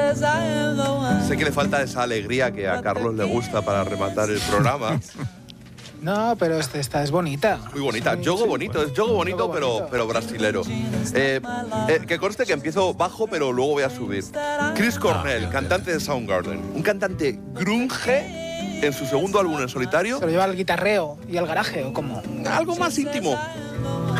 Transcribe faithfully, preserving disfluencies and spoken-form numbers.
Sé que le falta esa alegría que a Carlos le gusta para rematar el programa. No, pero este, esta es bonita. Muy bonita. Sí, Yogo sí, bonito, es yogo bonito, Yogo pero, bonito. pero brasilero. Eh, eh, que conste que empiezo bajo, pero luego voy a subir. Chris Cornell, cantante de Soundgarden. Un cantante grunge en su segundo álbum en solitario. ¿Se lo lleva al guitarreo y al garaje o cómo? Algo más íntimo.